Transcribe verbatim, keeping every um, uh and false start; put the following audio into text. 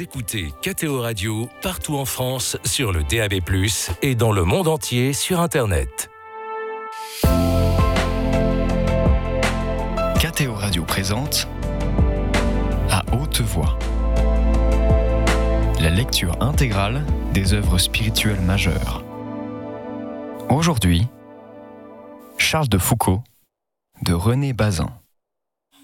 Vous écoutez K T O Radio partout en France sur le D A B plus, et dans le monde entier sur Internet. K T O Radio présente À haute voix la lecture intégrale des œuvres spirituelles majeures. Aujourd'hui, Charles de Foucauld de René Bazin.